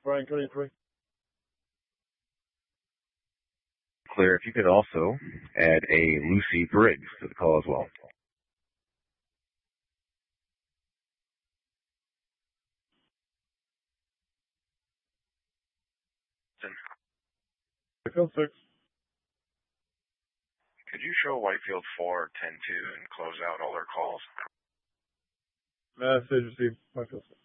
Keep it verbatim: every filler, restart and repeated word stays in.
Brian Cody three. Clear. If you could also add a Lucy Briggs to the call as well. Whitefield six. Could you show Whitefield four, ten two, and close out all their calls? Message received. Whitefield six.